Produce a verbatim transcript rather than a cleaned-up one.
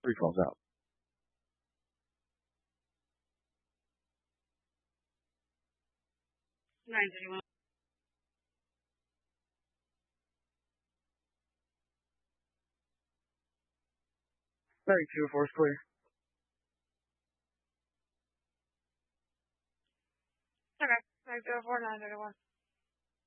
Three calls out. nine thirty-one. thirty-two, force clear. Okay. nine zero four, nine thirty-one.